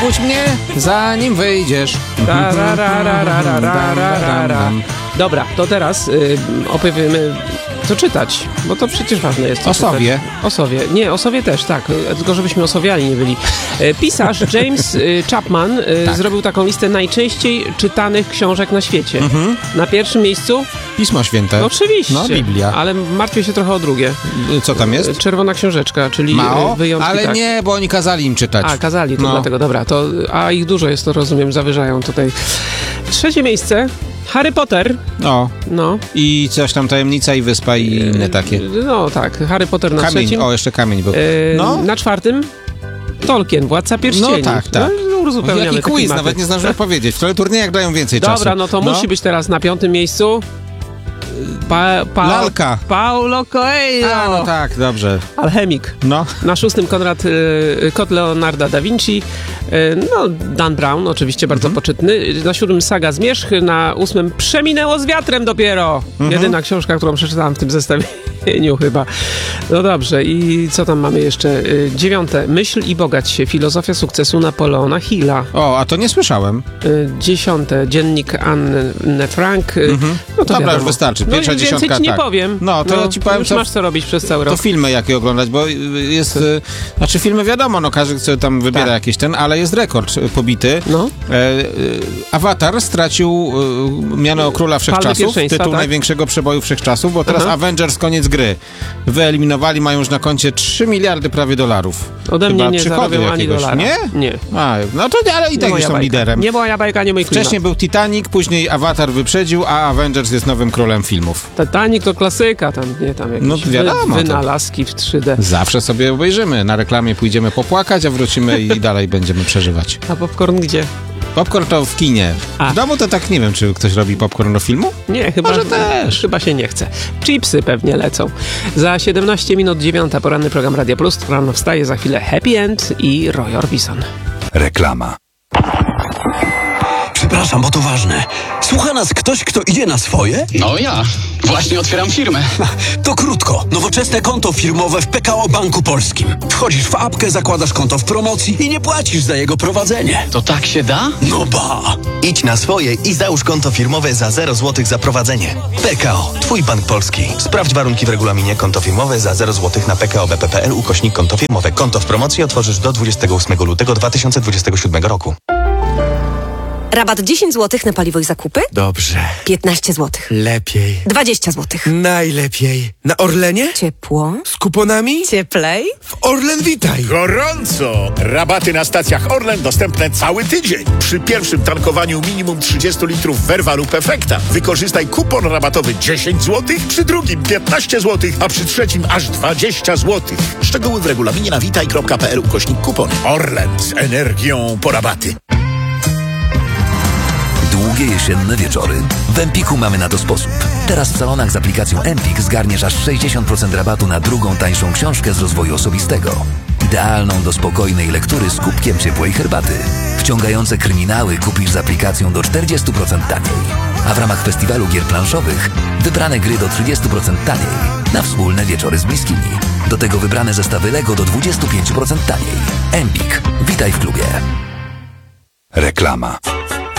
Puść mnie, zanim wyjdziesz. Dobra, to teraz opowiemy, co czytać, bo to przecież ważne jest. O Sowie. O Sowie. Nie, o Sowie też, tak. Tylko żebyśmy osowiali nie byli. Pisarz James Chapman zrobił taką listę najczęściej czytanych książek na świecie. Na pierwszym miejscu... Pismo Święte. Oczywiście. No, Biblia. Ale martwię się trochę o drugie. Co tam jest? Czerwona książeczka, czyli Mao? wyjątki. Ale tak. nie, bo oni kazali im czytać. A, kazali, to dlatego, dobra. To, a ich dużo jest, to rozumiem, zawyżają tutaj. Trzecie miejsce, Harry Potter. No. I coś tam, Tajemnica i Wyspa i inne takie. No tak, Harry Potter na Kamień, trzecim. o, jeszcze Kamień był. Na czwartym Tolkien, Władca Pierścieni. No tak. Uzupełniamy Jaki te quiz, klimaty. nawet nie zdążyłem powiedzieć. W teleturniejach dają więcej czasu. Dobra, no to musi być teraz na piątym miejscu Lalka. Paulo Coelho. A, no tak, dobrze. Alchemik. No. Na szóstym Konrad, kot Leonarda da Vinci. No, Dan Brown, oczywiście bardzo poczytny. Na siódmym Saga Zmierzch. Na ósmym Przeminęło z wiatrem dopiero. Jedyna książka, którą przeczytałam w tym zestawieniu chyba. No dobrze, i co tam mamy jeszcze? Dziewiąte, Myśl i bogać się. Filozofia sukcesu Napoleona Hilla. O, a to nie słyszałem. Dziesiąte, Dziennik Anne Frank. No to dobra, wiadomo. już wystarczy. Pierwsza więcej dziesiątka, ci nie tak. powiem. No, to ja ci powiem, już co... masz co robić przez cały rok. To filmy jakie oglądać, bo jest... Znaczy filmy wiadomo, no każdy chce tam wybiera jakieś ale jest rekord pobity. No. Avatar stracił miano Króla Wszechczasów, tytuł największego przeboju wszechczasów, bo teraz Avengers koniec gry. Wyeliminowali, mają już na koncie 3 miliardy prawie dolarów. Ode mnie nie zarobią ani jakiegoś. dolara. Nie? Nie. A, no to ale i tak już są liderem. Nie moja bajka, nie mój klimat. Wcześniej był Titanic, później Avatar wyprzedził, a Avengers jest nowym królem filmów. Titanic to klasyka, tam jakieś wynalazki w 3D. Zawsze sobie obejrzymy. Na reklamie pójdziemy popłakać, a wrócimy i dalej będziemy przeżywać. A popcorn gdzie? Popcorn to w kinie. W domu to tak nie wiem, czy ktoś robi popcorn do filmu? Nie, chyba, może też. Chyba się nie chce. Chipsy pewnie lecą. Za 17 minut 9 poranny program Radia Plus. Rano wstaje, za chwilę Happy End i Roy Orbison. Reklama. Przepraszam, bo to ważne. Słucha nas ktoś, kto idzie na swoje? No ja. Właśnie otwieram firmę. To krótko. Nowoczesne konto firmowe w PKO Banku Polskim. Wchodzisz w apkę, zakładasz konto w promocji i nie płacisz za jego prowadzenie. To tak się da? No ba! Idź na swoje i załóż konto firmowe za 0 zł za prowadzenie. PKO. Twój bank polski. Sprawdź warunki w regulaminie. Konto firmowe za 0 zł na PKO BP.pl/konto firmowe. Konto w promocji otworzysz do 28 lutego 2027 roku. Rabat 10 zł na paliwo i zakupy? Dobrze. 15 zł. Lepiej. 20 zł. Najlepiej. Na Orlenie? Ciepło. Z kuponami? Cieplej. W Orlen Witaj. Gorąco! Rabaty na stacjach Orlen dostępne cały tydzień. Przy pierwszym tankowaniu minimum 30 litrów Verva lub Efekta wykorzystaj kupon rabatowy 10 zł, przy drugim 15 zł, a przy trzecim aż 20 zł. Szczegóły w regulaminie na witaj.pl/kupon. Orlen z energią po rabaty. Długie jesienne wieczory. W Empiku mamy na to sposób. Teraz w salonach z aplikacją Empik zgarniesz aż 60% rabatu na drugą tańszą książkę z rozwoju osobistego. Idealną do spokojnej lektury z kubkiem ciepłej herbaty. Wciągające kryminały kupisz z aplikacją do 40% taniej. A w ramach festiwalu gier planszowych wybrane gry do 30% taniej. Na wspólne wieczory z bliskimi. Do tego wybrane zestawy Lego do 25% taniej. Empik. Witaj w klubie. Reklama.